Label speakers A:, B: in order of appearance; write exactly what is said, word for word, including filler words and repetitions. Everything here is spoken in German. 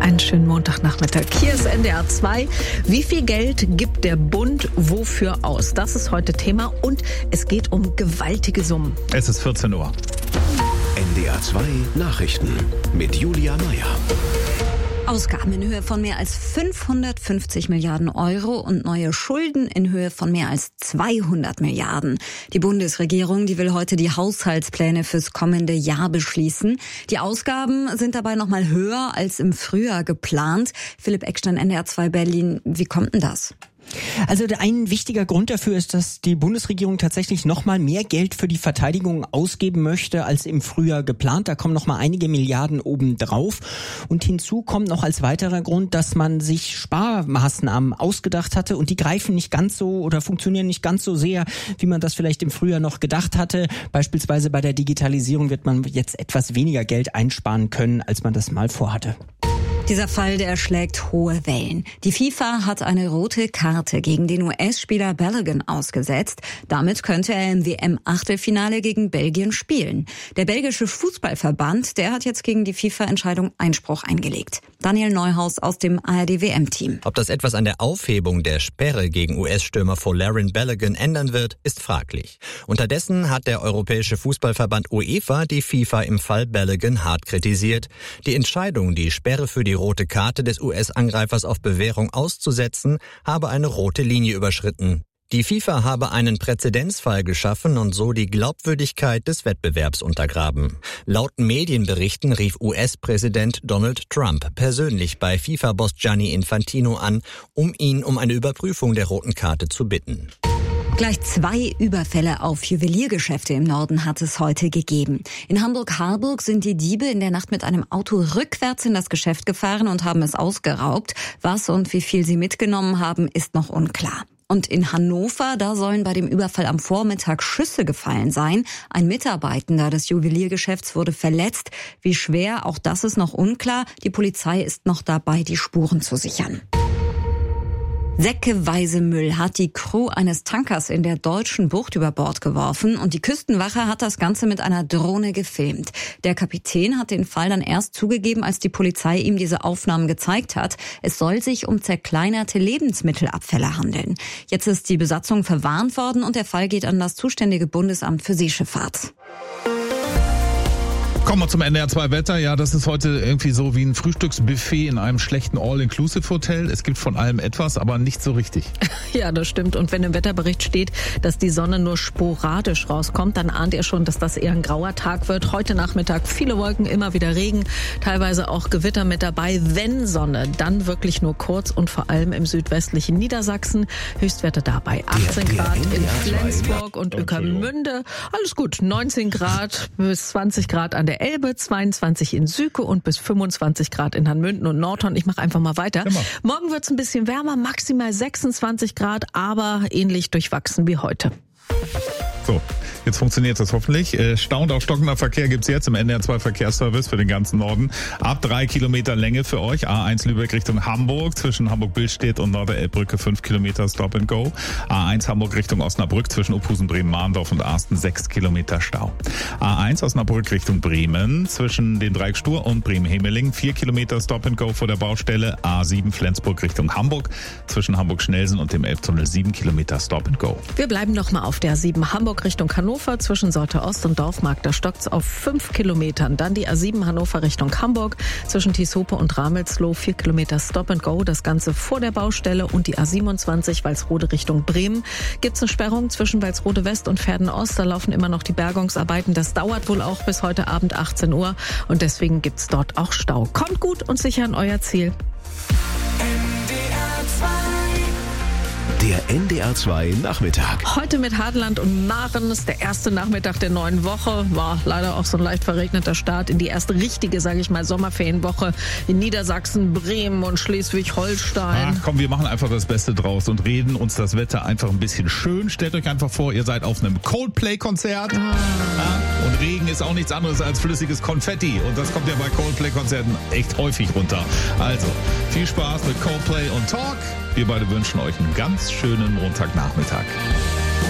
A: Einen schönen Montagnachmittag. Hier ist N D R zwei. Wie viel Geld gibt der Bund wofür aus? Das ist heute Thema und es geht um gewaltige Summen.
B: Es ist vierzehn Uhr.
C: N D R zwei Nachrichten mit Julia Meyer.
D: Ausgaben in Höhe von mehr als fünfhundertfünfzig Milliarden Euro und neue Schulden in Höhe von mehr als zweihundert Milliarden. Die Bundesregierung, die will heute die Haushaltspläne fürs kommende Jahr beschließen. Die Ausgaben sind dabei noch mal höher als im Frühjahr geplant. Philipp Eckstein, N D R zwei Berlin. Wie kommt denn das?
E: Also ein wichtiger Grund dafür ist, dass die Bundesregierung tatsächlich noch mal mehr Geld für die Verteidigung ausgeben möchte als im Frühjahr geplant. Da kommen noch mal einige Milliarden obendrauf. Und hinzu kommt noch als weiterer Grund, dass man sich Sparmaßnahmen ausgedacht hatte und die greifen nicht ganz so oder funktionieren nicht ganz so sehr, wie man das vielleicht im Frühjahr noch gedacht hatte. Beispielsweise bei der Digitalisierung wird man jetzt etwas weniger Geld einsparen können, als man das mal vorhatte.
D: Dieser Fall, der schlägt hohe Wellen. Die FIFA hat eine rote Karte gegen den U S-Spieler Balogun ausgesetzt. Damit könnte er im W M-Achtelfinale gegen Belgien spielen. Der belgische Fußballverband, der hat jetzt gegen die FIFA-Entscheidung Einspruch eingelegt. Daniel Neuhaus aus dem A R D-W M-Team.
F: Ob das etwas an der Aufhebung der Sperre gegen U S-Stürmer Folarin Balogun ändern wird, ist fraglich. Unterdessen hat der Europäische Fußballverband UEFA die FIFA im Fall Balogun hart kritisiert. Die Entscheidung, die Sperre für die rote Karte des U S-Angreifers auf Bewährung auszusetzen, habe eine rote Linie überschritten. Die FIFA habe einen Präzedenzfall geschaffen und so die Glaubwürdigkeit des Wettbewerbs untergraben. Laut Medienberichten rief U S-Präsident Donald Trump persönlich bei FIFA-Boss Gianni Infantino an, um ihn um eine Überprüfung der roten Karte zu bitten.
D: Gleich zwei Überfälle auf Juweliergeschäfte im Norden hat es heute gegeben. In Hamburg-Harburg sind die Diebe in der Nacht mit einem Auto rückwärts in das Geschäft gefahren und haben es ausgeraubt. Was und wie viel sie mitgenommen haben, ist noch unklar. Und in Hannover, da sollen bei dem Überfall am Vormittag Schüsse gefallen sein. Ein Mitarbeitender des Juweliergeschäfts wurde verletzt. Wie schwer, auch das ist noch unklar. Die Polizei ist noch dabei, die Spuren zu sichern. Säckeweise Müll hat die Crew eines Tankers in der deutschen Bucht über Bord geworfen und die Küstenwache hat das Ganze mit einer Drohne gefilmt. Der Kapitän hat den Fall dann erst zugegeben, als die Polizei ihm diese Aufnahmen gezeigt hat. Es soll sich um zerkleinerte Lebensmittelabfälle handeln. Jetzt ist die Besatzung verwarnt worden und der Fall geht an das zuständige Bundesamt für Seeschifffahrt.
B: Kommen wir zum N D R zwei Wetter. Ja, das ist heute irgendwie so wie ein Frühstücksbuffet in einem schlechten All-Inclusive-Hotel. Es gibt von allem etwas, aber nicht so richtig.
A: Ja, das stimmt. Und wenn im Wetterbericht steht, dass die Sonne nur sporadisch rauskommt, dann ahnt ihr schon, dass das eher ein grauer Tag wird. Heute Nachmittag viele Wolken, immer wieder Regen, teilweise auch Gewitter mit dabei. Wenn Sonne, dann wirklich nur kurz und vor allem im südwestlichen Niedersachsen. Höchstwerte dabei achtzehn Grad in Flensburg und Ueckermünde. Alles gut, neunzehn Grad bis zwanzig Grad an der Elbe, zweiundzwanzig in Süke und bis fünfundzwanzig Grad in Hanmünden und Nordhorn. Ich mache einfach mal weiter. Immer. Morgen wird es ein bisschen wärmer, maximal sechsundzwanzig Grad, aber ähnlich durchwachsen wie heute.
B: So, jetzt funktioniert das hoffentlich. Äh, Stau und auch stockender Verkehr gibt's jetzt im N D R zwei Verkehrsservice für den ganzen Norden. Ab drei Kilometer Länge für euch. A eins Lübeck Richtung Hamburg zwischen Hamburg-Billstedt und Norderelbbrücke fünf Kilometer Stop and Go. A eins Hamburg Richtung Osnabrück zwischen Opusen, Bremen, Mahndorf und Arsten sechs Kilometer Stau. A eins Osnabrück Richtung Bremen zwischen den Dreieck Stur und Bremen-Hemeling vier Kilometer Stop and Go vor der Baustelle. A sieben Flensburg Richtung Hamburg zwischen Hamburg-Schnelsen und dem Elbtunnel sieben Kilometer Stop and Go.
A: Wir bleiben noch mal auf der A sieben Hamburg Richtung Hannover zwischen Sorte Ost und Dorfmark. Da stockt's auf fünf Kilometern. Dann die A sieben Hannover Richtung Hamburg zwischen Tieshope und Ramelsloh vier Kilometer Stop and Go. Das Ganze vor der Baustelle. Und die A siebenundzwanzig Walsrode Richtung Bremen. Gibt's eine Sperrung zwischen Walsrode West und Verden Ost. Da laufen immer noch die Bergungsarbeiten. Das dauert wohl auch bis heute Abend achtzehn Uhr. Und deswegen gibt's dort auch Stau. Kommt gut und sicher an euer Ziel.
C: Der N D R zwei Nachmittag.
A: Heute mit Hadeland und Maren ist der erste Nachmittag der neuen Woche. War leider auch so ein leicht verregneter Start in die erste richtige, sage ich mal, Sommerferienwoche in Niedersachsen, Bremen und Schleswig-Holstein.
B: Ach komm, wir machen einfach das Beste draus und reden uns das Wetter einfach ein bisschen schön. Stellt euch einfach vor, ihr seid auf einem Coldplay-Konzert. Ah. Ja, und Regen ist auch nichts anderes als flüssiges Konfetti. Und das kommt ja bei Coldplay-Konzerten echt häufig runter. Also, viel Spaß mit Coldplay und Talk. Wir beide wünschen euch einen ganz schönen Montagnachmittag.